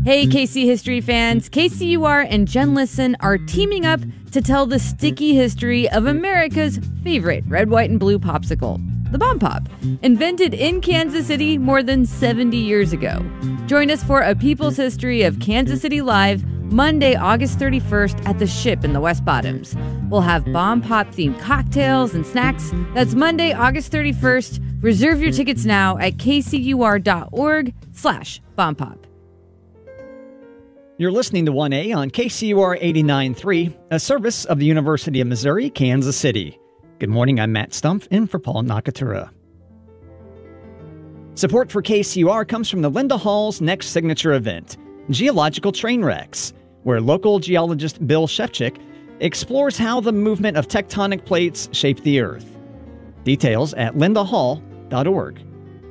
Hey, KC History fans. KCUR and Jen Listen are teaming up to tell the sticky history of America's favorite red, white, and blue popsicle, the Bomb Pop, invented in Kansas City more than 70 years ago. Join us for a People's History of Kansas City Live, Monday, August 31st at the Ship in the West Bottoms. We'll have Bomb Pop-themed cocktails and snacks. That's Monday, August 31st. Reserve your tickets now at kcur.org/bombpop. You're listening to 1A on KCUR 89.3, a service of the University of Missouri, Kansas City. Good morning, I'm Matt Stumpf, in for Paul Nakatura. Support for KCUR comes from the Linda Hall's next signature event, Geological Trainwrecks, where local geologist Bill Shevchik explores how the movement of tectonic plates shape the Earth. Details at lindahall.org.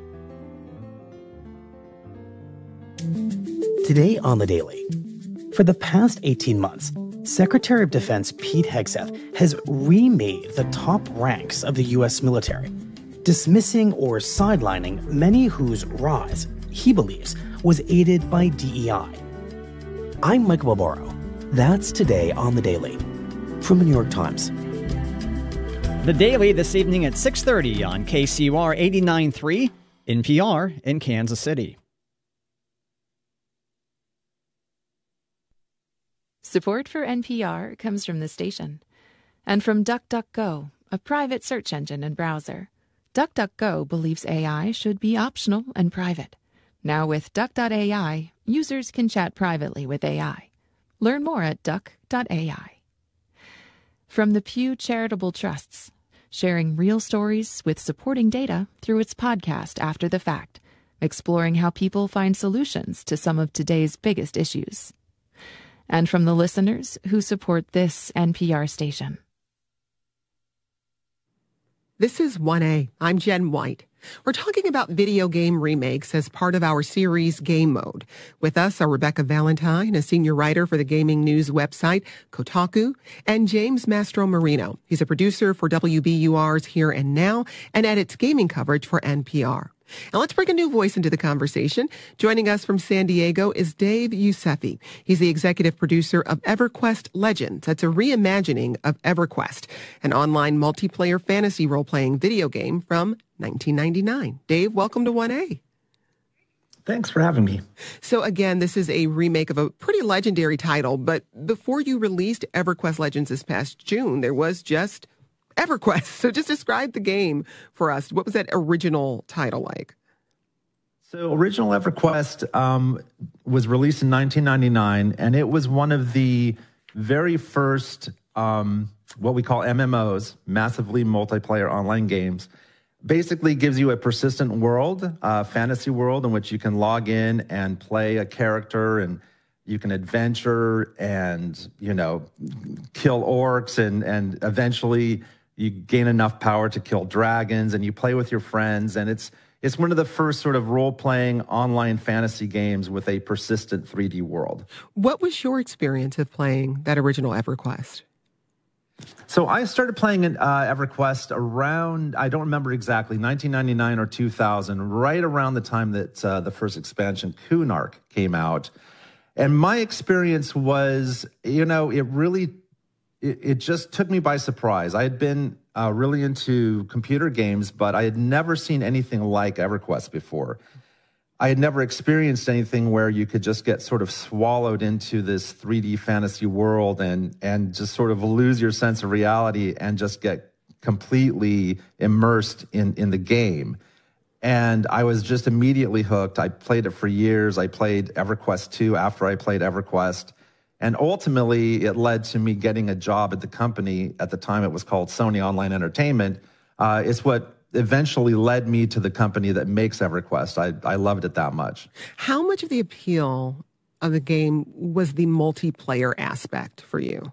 Today on The Daily. For the past 18 months, Secretary of Defense Pete Hegseth has remade the top ranks of the U.S. military, dismissing or sidelining many whose rise, he believes, was aided by DEI. I'm Michael Barbaro. That's Today on The Daily from the New York Times. The Daily this evening at 6:30 on KCUR 89.3, NPR in Kansas City. Support for NPR comes from the station and from DuckDuckGo, a private search engine and browser. DuckDuckGo believes AI should be optional and private. Now with Duck.ai, users can chat privately with AI. Learn more at Duck.ai. From the Pew Charitable Trusts, sharing real stories with supporting data through its podcast After the Fact, exploring how people find solutions to some of today's biggest issues. And from the listeners who support this NPR station. This is 1A. I'm Jen White. We're talking about video game remakes as part of our series Game Mode. With us are Rebecca Valentine, a senior writer for the gaming news website Kotaku, and James Mastromarino. He's a producer for WBUR's Here and Now and edits gaming coverage for NPR. Now let's bring a new voice into the conversation. Joining us from San Diego is Dave Yousefi. He's the executive producer of EverQuest Legends. That's a reimagining of EverQuest, an online multiplayer fantasy role-playing video game from 1999. Dave, welcome to 1A. Thanks for having me. So again, this is a remake of a pretty legendary title, but before you released EverQuest Legends this past June, there was just EverQuest. So just describe the game for us. What was that original title like? So original EverQuest was released in 1999, and it was one of the very first what we call MMOs, massively multiplayer online games. Basically gives you a persistent world, fantasy world, in which you can log in and play a character, and you can adventure and, kill orcs, and eventually you gain enough power to kill dragons, and you play with your friends. And it's one of the first sort of role-playing online fantasy games with a persistent 3D world. What was your experience of playing that original EverQuest? So I started playing EverQuest around, I don't remember exactly, 1999 or 2000, right around the time that the first expansion, Kunark, came out. And my experience was, it just took me by surprise. I had been really into computer games, but I had never seen anything like EverQuest before. I had never experienced anything where you could just get sort of swallowed into this 3D fantasy world and just sort of lose your sense of reality and just get completely immersed in the game. And I was just immediately hooked. I played it for years. I played EverQuest 2 after I played EverQuest. And ultimately, it led to me getting a job at the company. At the time, it was called Sony Online Entertainment. It's what eventually led me to the company that makes EverQuest. I loved it that much. How much of the appeal of the game was the multiplayer aspect for you?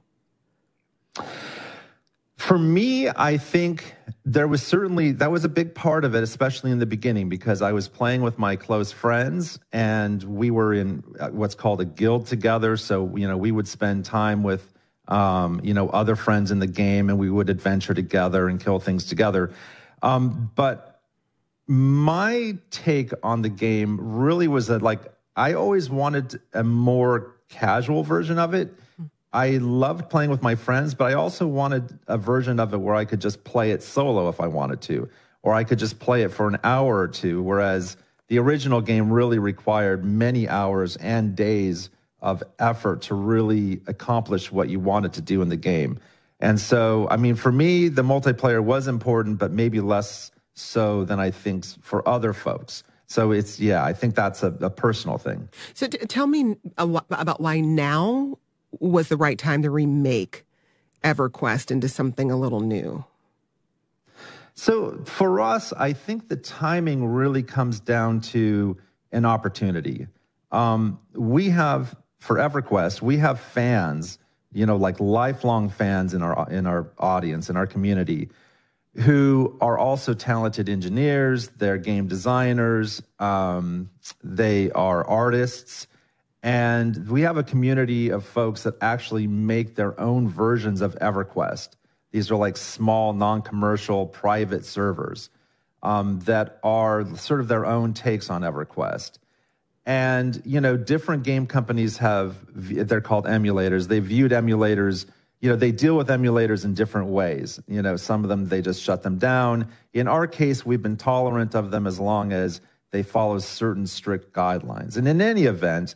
For me, I think that was a big part of it, especially in the beginning, because I was playing with my close friends, and we were in what's called a guild together. So, we would spend time with, other friends in the game, and we would adventure together and kill things together. But my take on the game really was that, I always wanted a more casual version of it. I loved playing with my friends, but I also wanted a version of it where I could just play it solo if I wanted to, or I could just play it for an hour or two, whereas the original game really required many hours and days of effort to really accomplish what you wanted to do in the game. And so, I mean, for me, the multiplayer was important, but maybe less so than I think for other folks. So it's, yeah, I think that's a personal thing. So tell me about why now was the right time to remake EverQuest into something a little new. So for us, I think the timing really comes down to an opportunity. We have, for EverQuest, we have fans, you know, like lifelong fans in our audience, in our community, who are also talented engineers, they're game designers, they are artists, and we have a community of folks that actually make their own versions of EverQuest. These are like small, non-commercial, private servers that are sort of their own takes on EverQuest. And, you know, different game companies they're called emulators. They viewed emulators, you know, they deal with emulators in different ways. You know, some of them, they just shut them down. In our case, we've been tolerant of them as long as they follow certain strict guidelines. And in any event,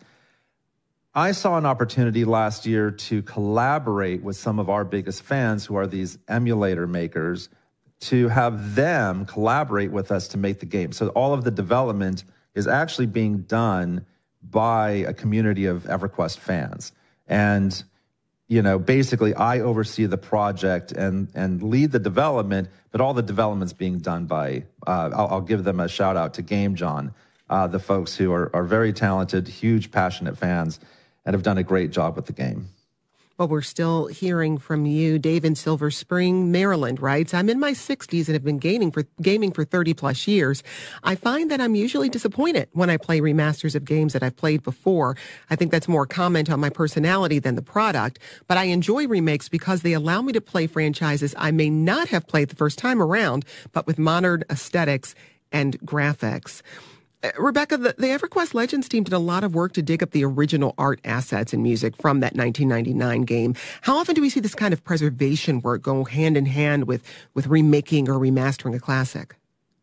I saw an opportunity last year to collaborate with some of our biggest fans, who are these emulator makers, to have them collaborate with us to make the game. So all of the development is actually being done by a community of EverQuest fans. And, you know, basically I oversee the project and lead the development, but all the development's being done by, I'll give them a shout out to Game John, the folks who are very talented, huge, passionate fans, and have done a great job with the game. Well, we're still hearing from you. Dave in Silver Spring, Maryland writes, I'm in my 60s and have been gaming for 30 plus years. I find that I'm usually disappointed when I play remasters of games that I've played before. I think that's more a comment on my personality than the product, but I enjoy remakes because they allow me to play franchises I may not have played the first time around, but with modern aesthetics and graphics. Rebecca, the EverQuest Legends team did a lot of work to dig up the original art assets and music from that 1999 game. How often do we see this kind of preservation work go hand in hand with remaking or remastering a classic?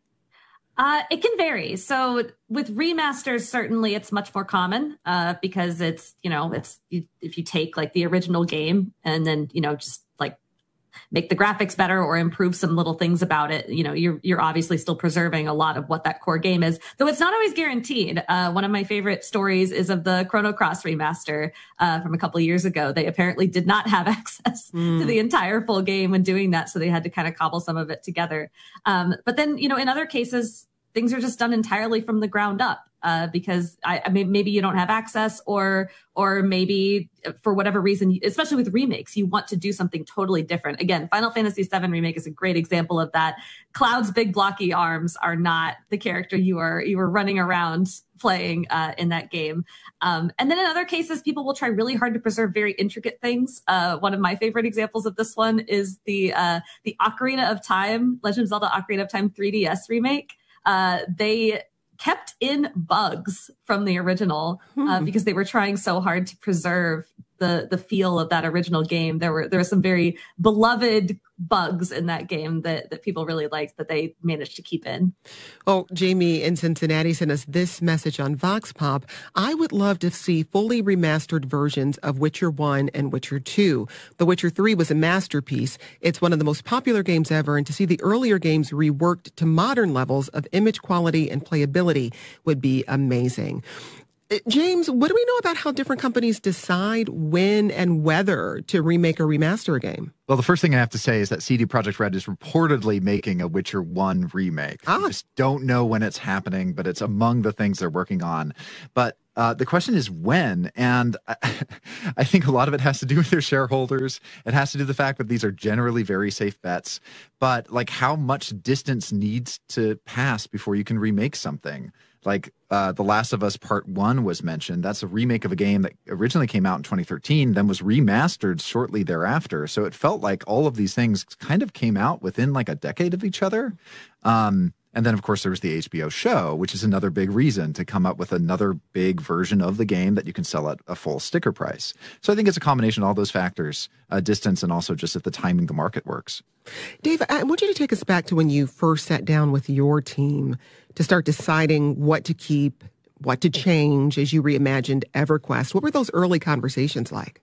It can vary. So with remasters, certainly it's much more common because it's, you know, if you take like the original game and then, you know, just like make the graphics better or improve some little things about it, you know, you're obviously still preserving a lot of what that core game is, though it's not always guaranteed. One of my favorite stories is of the Chrono Cross remaster from a couple of years ago. They apparently did not have access to the entire full game when doing that, so they had to kind of cobble some of it together. But then, you know, in other cases, things are just done entirely from the ground up. Because I mean, maybe you don't have access or maybe for whatever reason, especially with remakes, you want to do something totally different. Again, Final Fantasy VII Remake is a great example of that. Cloud's big blocky arms are not the character you were running around playing in that game. And then in other cases, people will try really hard to preserve very intricate things. One of my favorite examples of this one is the Ocarina of Time, Legend of Zelda Ocarina of Time 3DS remake. They kept in bugs from the original because they were trying so hard to preserve the feel of that original game. There were some very beloved bugs in that game that people really liked that they managed to keep in. Oh, Jamie in Cincinnati sent us this message on Vox Pop. I would love to see fully remastered versions of Witcher 1 and Witcher 2. The Witcher 3 was a masterpiece. It's one of the most popular games ever, and to see the earlier games reworked to modern levels of image quality and playability would be amazing. James, what do we know about how different companies decide when and whether to remake or remaster a game? Well, the first thing I have to say is that CD Projekt Red is reportedly making a Witcher 1 remake. I just don't know when it's happening, but it's among the things they're working on. But the question is when, and I think a lot of it has to do with their shareholders. It has to do with the fact that these are generally very safe bets. But like, how much distance needs to pass before you can remake something? Like The Last of Us Part 1 was mentioned. That's a remake of a game that originally came out in 2013, then was remastered shortly thereafter. So it felt like all of these things kind of came out within like a decade of each other. And then, of course, there was the HBO show, which is another big reason to come up with another big version of the game that you can sell at a full sticker price. So I think it's a combination of all those factors, distance, and also just at the timing the market works. Dave, I want you to take us back to when you first sat down with your team to start deciding what to keep, what to change as you reimagined EverQuest. What were those early conversations like?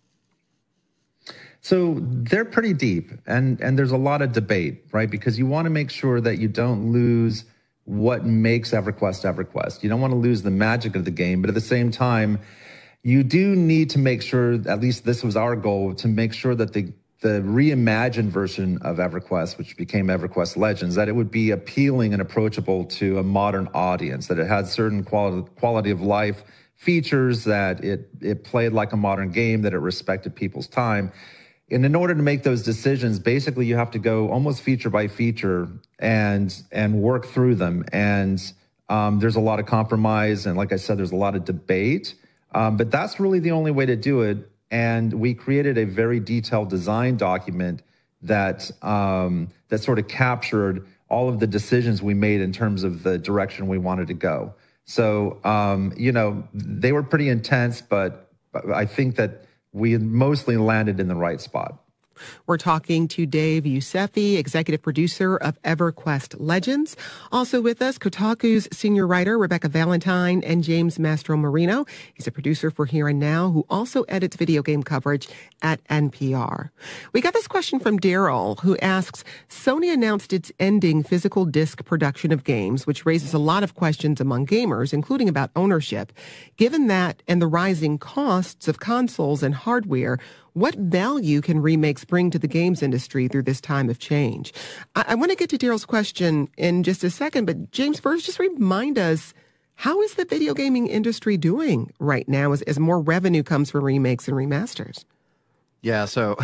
So they're pretty deep, and there's a lot of debate, right? Because you want to make sure that you don't lose what makes EverQuest EverQuest. You don't want to lose the magic of the game, but at the same time, you do need to make sure, at least this was our goal, to make sure that the reimagined version of EverQuest, which became EverQuest Legends, that it would be appealing and approachable to a modern audience, that it had certain quality of life features, that it played like a modern game, that it respected people's time. And in order to make those decisions, basically you have to go almost feature by feature and work through them. And there's a lot of compromise. And like I said, there's a lot of debate. But that's really the only way to do it. And we created a very detailed design document that sort of captured all of the decisions we made in terms of the direction we wanted to go. So, they were pretty intense, but I think that we had mostly landed in the right spot. We're talking to Dave Youssefi, executive producer of EverQuest Legends. Also with us, Kotaku's senior writer, Rebecca Valentine, and James Mastromarino. He's a producer for Here and Now, who also edits video game coverage at NPR. We got this question from Daryl, who asks, Sony announced it's ending physical disc production of games, which raises a lot of questions among gamers, including about ownership. Given that and the rising costs of consoles and hardware, what value can remakes bring to the games industry through this time of change? I want to get to Daryl's question in just a second, but James, first, just remind us, how is the video gaming industry doing right now as more revenue comes from remakes and remasters? Yeah, so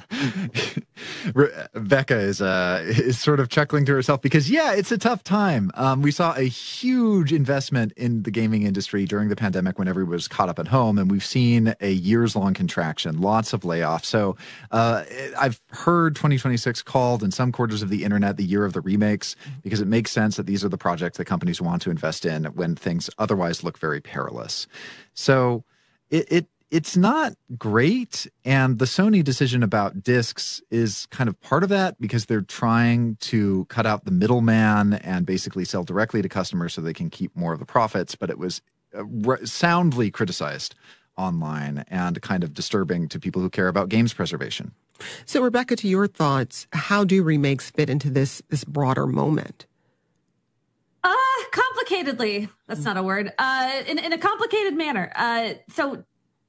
Becca is sort of chuckling to herself because, yeah, it's a tough time. We saw a huge investment in the gaming industry during the pandemic when everyone was caught up at home, and we've seen a years-long contraction, lots of layoffs. So I've heard 2026 called in some quarters of the internet the year of the remakes because it makes sense that these are the projects that companies want to invest in when things otherwise look very perilous. So it's not great, and the Sony decision about discs is kind of part of that because they're trying to cut out the middleman and basically sell directly to customers so they can keep more of the profits, but it was soundly criticized online and kind of disturbing to people who care about games preservation. So, Rebecca, to your thoughts, how do remakes fit into this broader moment? Complicatedly. That's not a word. In a complicated manner. So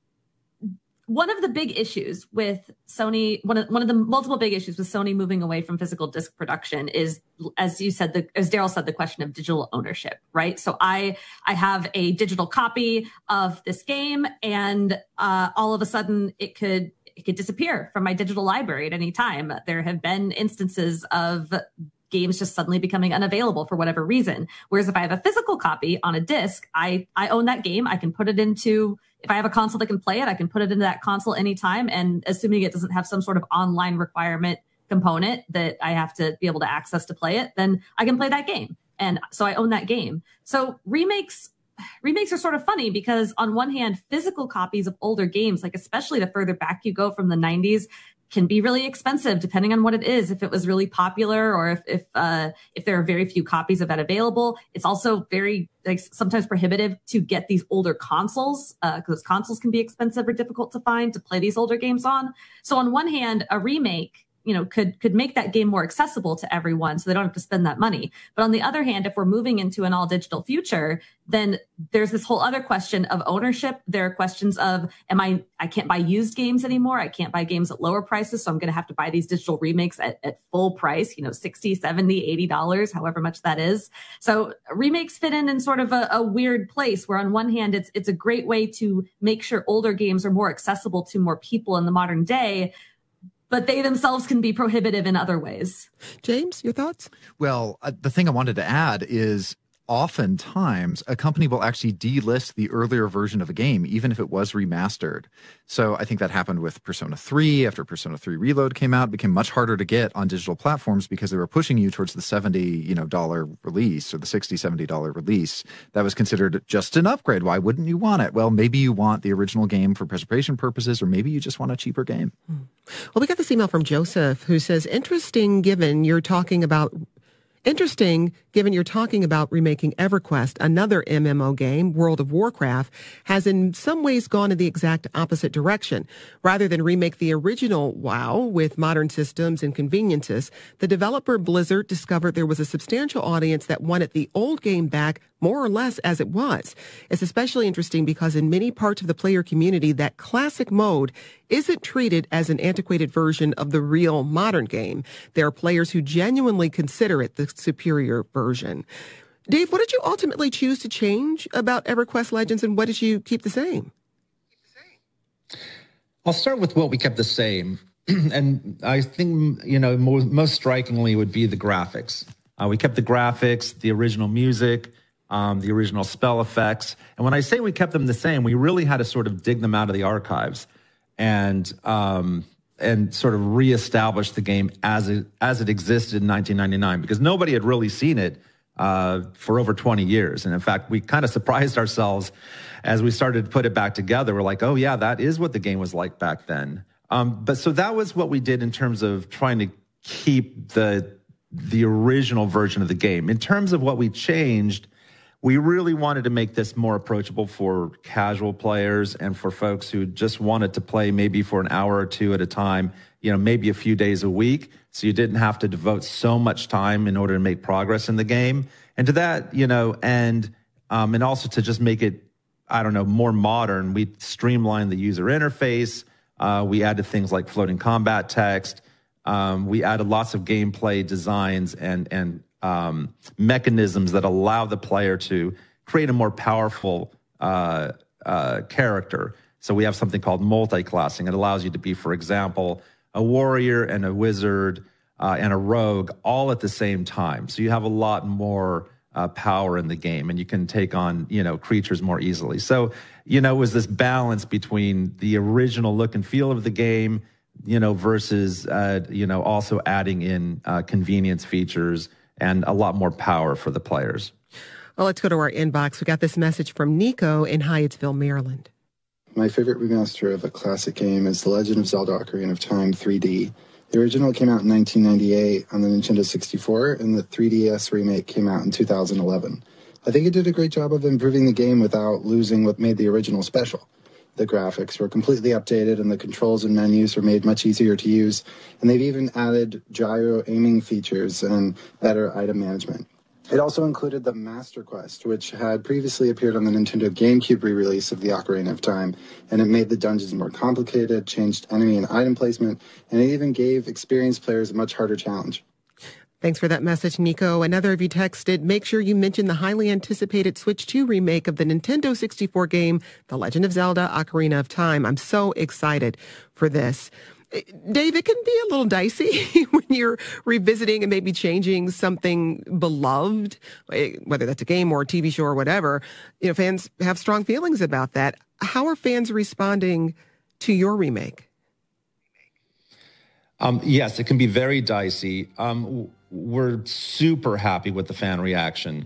one of the big issues with Sony, one of the multiple big issues with Sony moving away from physical disc production is, as you said, as Daryl said, the question of digital ownership, right? So I have a digital copy of this game, and all of a sudden it could disappear from my digital library at any time. There have been instances of games just suddenly becoming unavailable for whatever reason. Whereas if I have a physical copy on a disc, I own that game. I can put it into, if I have a console that can play it, I can put it into that console anytime. And assuming it doesn't have some sort of online requirement component that I have to be able to access to play it, then I can play that game. And so I own that game. So remakes are sort of funny because on one hand, physical copies of older games, like especially the further back you go from the 90s, can be really expensive depending on what it is. If it was really popular or if there are very few copies of that available, it's also very sometimes prohibitive to get these older consoles because consoles can be expensive or difficult to find to play these older games on. So on one hand, a remake, could make that game more accessible to everyone so they don't have to spend that money. But on the other hand, if we're moving into an all digital future, then there's this whole other question of ownership. There are questions of, I can't buy used games anymore. I can't buy games at lower prices. So I'm going to have to buy these digital remakes at full price, $60, $70, $80, however much that is. So remakes fit in sort of a weird place where on one hand, it's a great way to make sure older games are more accessible to more people in the modern day, but they themselves can be prohibitive in other ways. James, your thoughts? Well, the thing I wanted to add is oftentimes a company will actually delist the earlier version of a game, even if it was remastered. So I think that happened with Persona 3. After Persona 3 Reload came out, it became much harder to get on digital platforms because they were pushing you towards the $70 release, or the $60-$70 release. That was considered just an upgrade. Why wouldn't you want it? Well, maybe you want the original game for preservation purposes, or maybe you just want a cheaper game. Well, we got this email from Joseph who says, interesting given you're talking about remaking EverQuest, another MMO game, World of Warcraft, has in some ways gone in the exact opposite direction. Rather than remake the original WoW with modern systems and conveniences, the developer Blizzard discovered there was a substantial audience that wanted the old game back more or less as it was. It's especially interesting because in many parts of the player community, that classic mode isn't treated as an antiquated version of the real modern game. There are players who genuinely consider it the superior version. Dave, what did you ultimately choose to change about EverQuest Legends, and what did you keep the same? I'll start with what we kept the same. And I think, most strikingly would be the graphics. We kept the graphics, the original music, the original spell effects. And when I say we kept them the same, we really had to sort of dig them out of the archives and sort of reestablish the game as it existed in 1999, because nobody had really seen it for over 20 years. And in fact, we kind of surprised ourselves as we started to put it back together. We're like, oh yeah, that is what the game was like back then. But so that was what we did in terms of trying to keep the original version of the game. In terms of what we changed, we really wanted to make this more approachable for casual players and for folks who just wanted to play maybe for an hour or two at a time, maybe a few days a week. So you didn't have to devote so much time in order to make progress in the game. And to that, and also to just make it, more modern, we streamlined the user interface. We added things like floating combat text. We added lots of gameplay designs and mechanisms that allow the player to create a more powerful character. So we have something called multi-classing. It allows you to be, for example, a warrior and a wizard and a rogue all at the same time. So you have a lot more power in the game, and you can take on, creatures more easily. So, it was this balance between the original look and feel of the game, versus, also adding in convenience features and a lot more power for the players. Well, let's go to our inbox. We got this message from Nico in Hyattsville, Maryland. My favorite remaster of a classic game is The Legend of Zelda Ocarina of Time 3D. The original came out in 1998 on the Nintendo 64, and the 3DS remake came out in 2011. I think it did a great job of improving the game without losing what made the original special. The graphics were completely updated, and the controls and menus were made much easier to use, and they've even added gyro aiming features and better item management. It also included the Master Quest, which had previously appeared on the Nintendo GameCube re-release of the Ocarina of Time, and it made the dungeons more complicated, changed enemy and item placement, and it even gave experienced players a much harder challenge. Thanks for that message, Nico. Another of you texted, make sure you mention the highly anticipated Switch 2 remake of the Nintendo 64 game, The Legend of Zelda Ocarina of Time. I'm so excited for this. Dave, it can be a little dicey when you're revisiting and maybe changing something beloved, whether that's a game or a TV show or whatever. Fans have strong feelings about that. How are fans responding to your remake? Yes, it can be very dicey. We're super happy with the fan reaction.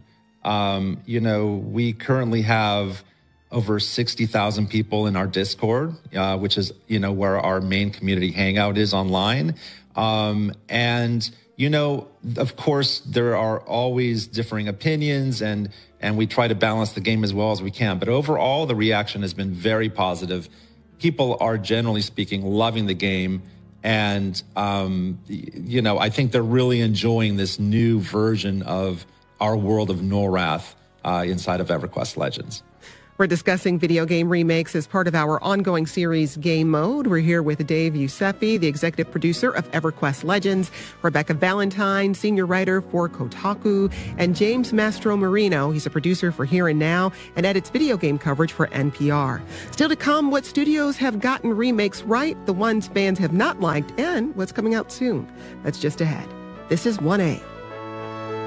We currently have over 60,000 people in our Discord, which is, where our main community hangout is online. And, of course, there are always differing opinions, and we try to balance the game as well as we can. But overall, the reaction has been very positive. People are, generally speaking, loving the game. And, I think they're really enjoying this new version of our world of Norrath inside of EverQuest Legends. We're discussing video game remakes as part of our ongoing series Game Mode. We're here with Dave Youssefi, the executive producer of EverQuest Legends, Rebecca Valentine, senior writer for Kotaku, and James Mastromarino. He's a producer for Here and Now and edits video game coverage for NPR. Still to come, what studios have gotten remakes right, the ones fans have not liked, and what's coming out soon. That's just ahead. This is 1A.